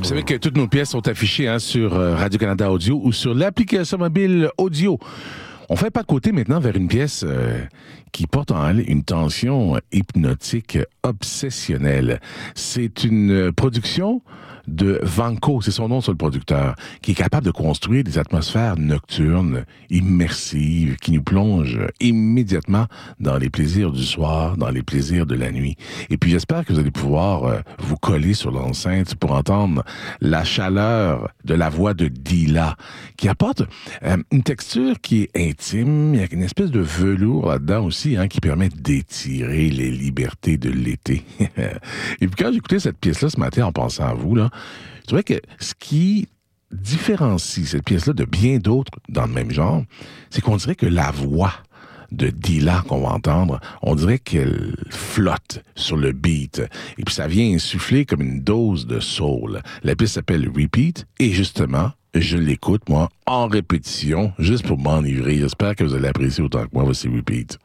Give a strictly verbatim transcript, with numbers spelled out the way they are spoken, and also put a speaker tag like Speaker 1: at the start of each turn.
Speaker 1: Vous savez que toutes nos pièces sont affichées hein, sur Radio-Canada Audio ou sur l'application mobile Audio. On fait pas de côté maintenant vers une pièce euh, qui porte en elle une tension hypnotique obsessionnelle. C'est une production de Vanco, c'est son nom sur le producteur, qui est capable de construire des atmosphères nocturnes, immersives, qui nous plongent immédiatement dans les plaisirs du soir, dans les plaisirs de la nuit. Et puis j'espère que vous allez pouvoir euh, vous coller sur l'enceinte pour entendre la chaleur de la voix de Dila, qui apporte euh, une texture qui est intime, il y a une espèce de velours là-dedans aussi, hein, qui permet d'étirer les libertés de l'été. Et puis quand j'écoutais cette pièce-là ce matin en pensant à vous, là, je trouvais que ce qui différencie cette pièce-là de bien d'autres dans le même genre, c'est qu'on dirait que la voix de Dila qu'on va entendre, on dirait qu'elle flotte sur le beat. Et puis ça vient insuffler comme une dose de soul. La pièce s'appelle Repeat et justement, je l'écoute, moi, en répétition, juste pour m'enivrer. J'espère que vous allez apprécier autant que moi. Voici Repeat.